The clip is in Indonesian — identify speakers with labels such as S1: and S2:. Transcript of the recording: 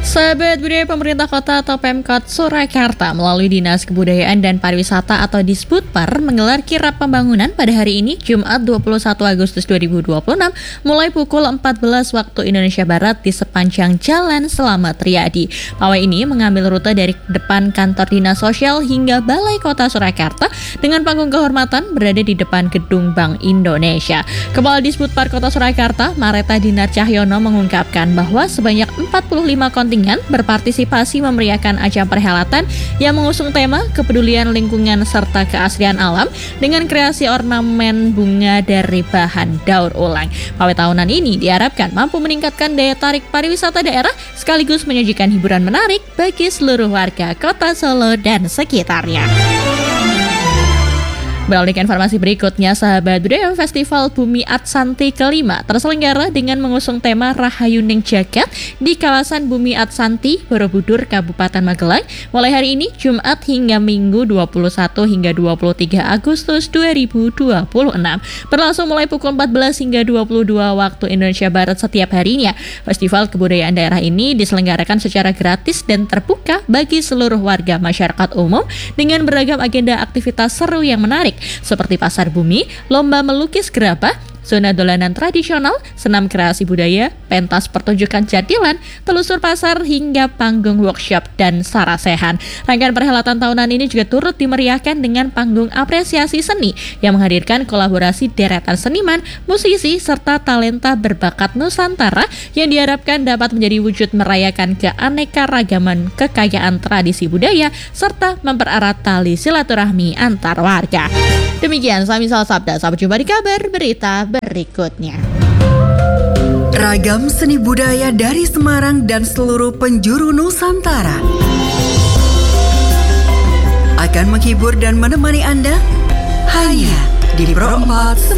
S1: Sahabat budaya, pemerintah kota atau Pemkot Surakarta melalui Dinas Kebudayaan dan Pariwisata atau Disbudpar menggelar kirap pembangunan pada hari ini Jumat 21 Agustus 2026 mulai pukul 14 waktu Indonesia Barat di sepanjang Jalan Slamet Riyadi. Pawai ini mengambil rute dari depan kantor Dinas Sosial hingga Balai Kota Surakarta dengan panggung kehormatan berada di depan Gedung Bank Indonesia. Kepala Disbudpar Kota Surakarta, Mareta Dinar Cahyono mengungkapkan bahwa sebanyak 45 kontingen berpartisipasi memeriahkan ajang perhelatan yang mengusung tema kepedulian lingkungan serta keaslian alam dengan kreasi ornamen bunga dari bahan daur ulang. Pawai tahunan ini diharapkan mampu meningkatkan daya tarik pariwisata daerah sekaligus menyajikan hiburan menarik bagi seluruh warga Kota Solo dan sekitarnya. Beralih ke informasi berikutnya, sahabat budaya, Festival Bumi Adsanti kelima terselenggara dengan mengusung tema Rahayuning Jagat di kawasan Bumi Adsanti, Borobudur, Kabupaten Magelang, mulai hari ini Jumat hingga Minggu 21 hingga 23 Agustus 2026. Berlangsung mulai pukul 14 hingga 22 waktu Indonesia Barat setiap harinya. Festival kebudayaan daerah ini diselenggarakan secara gratis dan terbuka bagi seluruh warga masyarakat umum dengan beragam agenda aktivitas seru yang menarik, seperti pasar bumi, lomba melukis gerabah, zona dolanan tradisional, senam kreasi budaya, pentas pertunjukan jadilan, telusur pasar, hingga panggung workshop dan sarasehan. Rangkaian perhelatan tahunan ini juga turut dimeriahkan dengan panggung apresiasi seni yang menghadirkan kolaborasi deretan seniman, musisi, serta talenta berbakat Nusantara yang diharapkan dapat menjadi wujud merayakan keanekaragaman kekayaan tradisi budaya serta mempererat tali silaturahmi antar warga. Demikian Samisal Sabda, sampai jumpa di kabar berita berikutnya.
S2: Ragam seni budaya dari Semarang dan seluruh penjuru Nusantara akan menghibur dan menemani Anda hanya di Pro 4